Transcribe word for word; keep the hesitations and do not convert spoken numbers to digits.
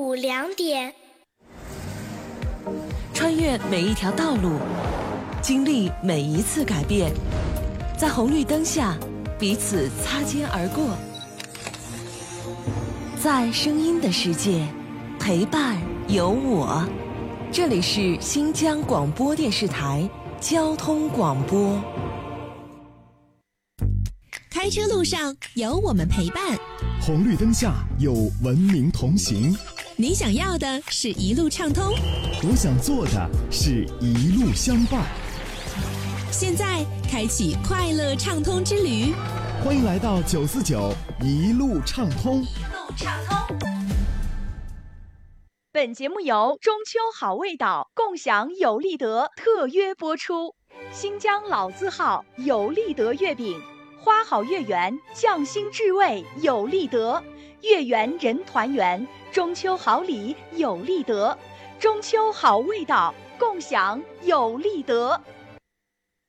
午两点。 穿越每一条道路，经历每一次改变，在红绿灯下彼此擦肩而过，在声音的世界陪伴有我。这里是新疆广播电视台交通广播。 开车路上有我们陪伴， 红绿灯下有文明同行。 你想要的是一路畅通， 我想做的是一路相伴。 现在开启快乐畅通之旅， 欢迎来到九四九一路畅通。 一路畅通。 本节目由中秋好味道共享有利德特约播出。新疆老字号有利德月饼，花好月圆，匠心至味有利德，月圆人团圆，中秋好礼有利德，中秋好味道共享有利德。